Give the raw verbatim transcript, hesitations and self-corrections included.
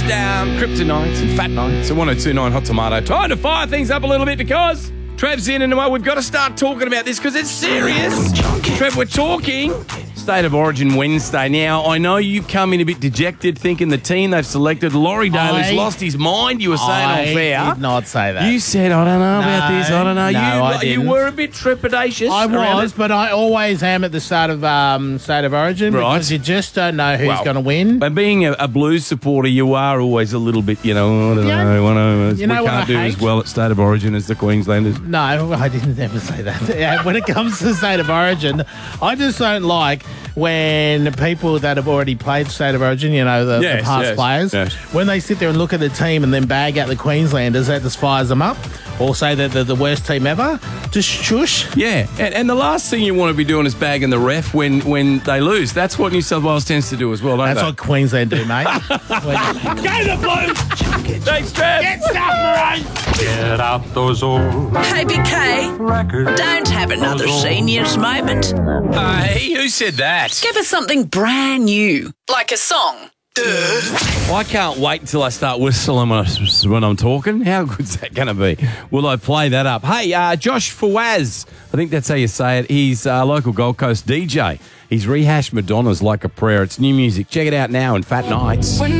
Josh Down, Kryptonites and Fat Nights at one oh two point nine Hot Tomato. Time to fire things up a little bit because Trev's in and we've got to start talking about this because it's serious. Trev, we're talking State of Origin Wednesday. Now, I know you've come in a bit dejected thinking the team they've selected, Laurie Daly's I- lost his mind. You were saying I off air. did not say that. You said, I don't know about No, this, I don't know. no, you, I you didn't. were a bit trepidatious. I around was, it. but I always am at the start of um, State of Origin Right. because you just don't know who's Well, going to win. But being a, a Blues supporter, you are always a little bit, you know, I don't Yeah. know, I don't know. You know we what can't I do as hate? well at State of Origin as the Queenslanders. No, I didn't ever say that. Yeah, when it comes to State of Origin, I just don't like when people that have already played State of Origin, you know, the, Yes, the past yes, players, yes. when they sit there and look at the team and then bag out the Queenslanders, that just fires them up. Or say that they're the worst team ever. Just shush. Yeah, and, and the last thing you want to be doing is bagging the ref when, when they lose. That's what New South Wales tends to do as well, don't That's they? what Queensland do, mate. When- Go the Blues! Thanks, Trev! Get stuff, Maroon! Get out those old Hey, B K, records. don't have another seniors moment. Hey, who said that? Give us something brand new, like a song. Well, I can't wait until I start whistling when, I, when I'm talking. How good's that going to be? Will I play that up? Hey, uh, Josh Fawaz, I think that's how you say it. He's a local Gold Coast D J. He's rehashed Madonna's Like a Prayer. It's new music. Check it out now in Fat Nights. When